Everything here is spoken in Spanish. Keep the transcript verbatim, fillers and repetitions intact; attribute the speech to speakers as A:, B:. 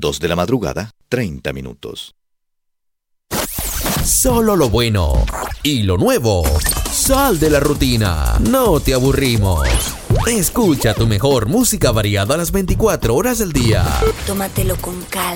A: dos de la madrugada, treinta minutos.
B: Solo lo bueno y lo nuevo. Sal de la rutina. No te aburrimos. Escucha tu mejor música variada a las veinticuatro horas del día.
C: Tómatelo con calma.